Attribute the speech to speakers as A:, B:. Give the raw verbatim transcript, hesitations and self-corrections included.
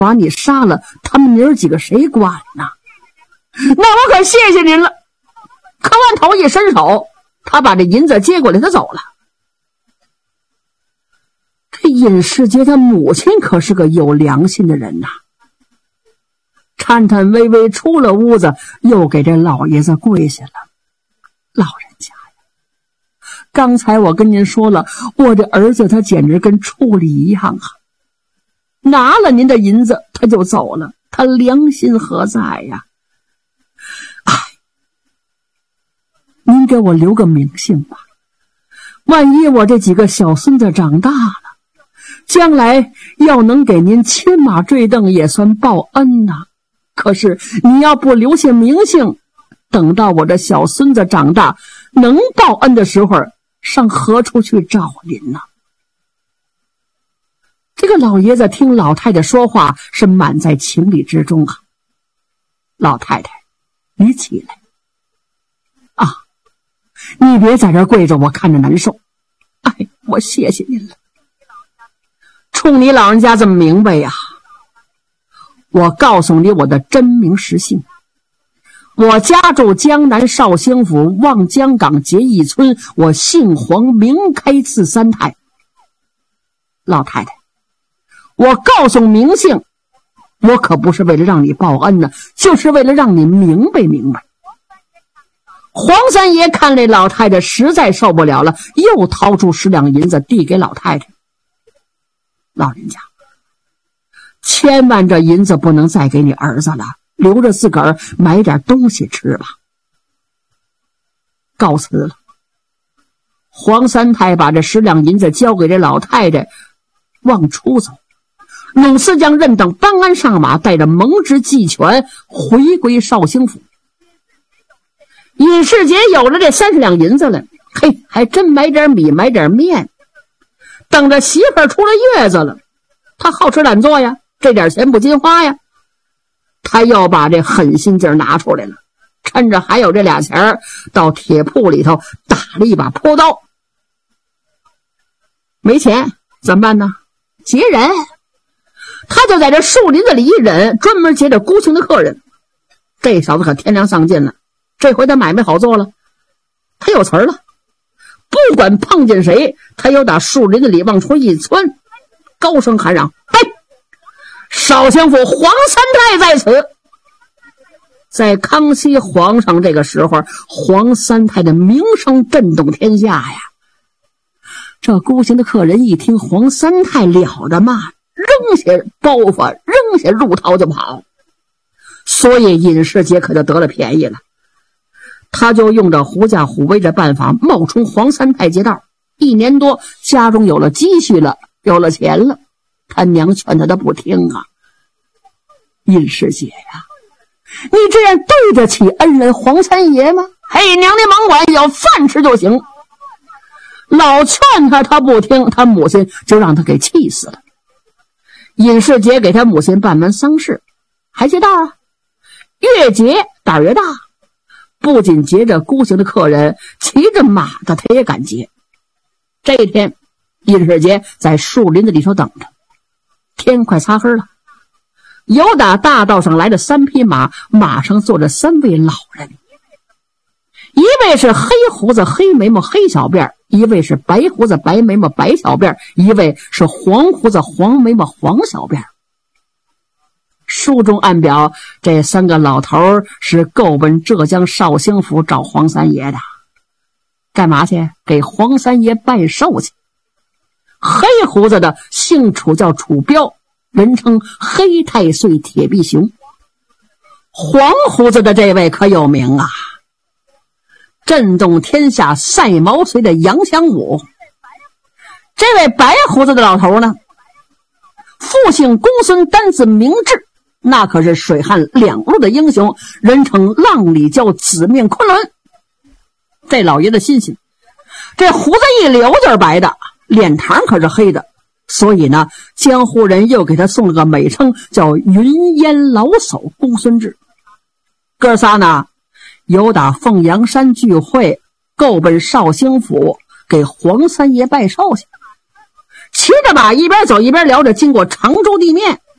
A: 把你杀了，他们娘儿几个谁管呢？那我可谢谢您了。磕完头一伸手，他把这银子接过来，他走了。这尹世杰他母亲可是个有良心的人呐，颤颤巍巍出了屋子，又给这老爷子跪下了。老人家呀，刚才我跟您说了，我的儿子他简直跟处理一样啊，拿了您的银子他就走了，他良心何在呀？哎，您给我留个名姓吧，万一我这几个小孙子长大了，将来要能给您牵马坠镫也算报恩呐、啊。可是你要不留下名姓，等到我这小孙子长大能报恩的时候，上何处去找您呢？这个老爷子听老太太说话是满在情理之中啊。老太太，你起来啊，你别在这儿跪着，我看着难受。哎，我谢谢您了。冲你老人家这么明白呀，我告诉你我的真名实姓。我家住江南绍兴府望江港结义村，我姓黄，名开，字三太。老太太，我告诉名姓，我可不是为了让你报恩呢，就是为了让你明白明白。黄三爷看这老太太实在受不了了，又掏出十两银子递给老太太。老人家，千万这银子不能再给你儿子了，留着自个儿买点东西吃吧。告辞了。黄三太把这十两银子交给这老太太，往出走。鲁四将认等搬鞍上马，带着蒙之祭权回归绍兴府。尹世杰有了这三十两银子了，嘿，还真买点米，买点面。等着媳妇儿出了月子了，他好吃懒做呀，这点钱不禁花呀。他又把这狠心劲儿拿出来了，趁着还有这俩钱儿，到铁铺里头打了一把坡刀。没钱怎么办呢？劫人。他就在这树林子里一忍，专门劫着孤情的客人。这小子可天良丧尽了，这回他买卖好做了，他有词儿了。不管碰见谁，他又打树林子里往出一窜，高声喊嚷：嘿，绍兴府黄三太在此！在康熙皇上这个时候，黄三太的名声震动天下呀。这孤行的客人一听黄三太了得嘛，扔下包袱，扔下入套就跑。所以尹世杰可就得了便宜了。他就用着狐假虎威的办法冒充黄三太劫道，一年多家中有了积蓄了，有了钱了，他娘劝他的不听啊。尹世杰呀，你这样对得起恩人黄三爷吗？嘿，娘的甭管，有饭吃就行。老劝他他不听，他母亲就让他给气死了。尹世杰给他母亲办完丧事，还劫道啊，越劫胆越大。不仅劫着孤行的客人，骑着马的他也敢劫。这一天，尹世杰在树林子里头等着，天快擦黑了。有打大道上来的三匹马，马上坐着三位老人，一位是黑胡子黑眉毛黑小辫，一位是白胡子白眉毛白小辫，一位是黄胡子黄眉毛黄小辫。书中暗表，这三个老头是够奔浙江绍兴府找黄三爷的。干嘛去？给黄三爷拜寿去。黑胡子的姓楚，叫楚彪，人称黑太岁铁臂熊。黄胡子的这位可有名啊，震动天下赛毛遂的杨香武。这位白胡子的老头呢，父姓公孙，单字明志，那可是水旱两路的英雄，人称浪里叫紫面昆仑。这老爷子新鲜，这胡子一留就是白的，脸膛可是黑的，所以呢，江湖人又给他送了个美称，叫云烟老叟公孙志。哥仨呢，由打凤阳山聚会，够奔绍兴府给黄三爷拜寿去。骑着马一边走一边聊着，经过常州地面，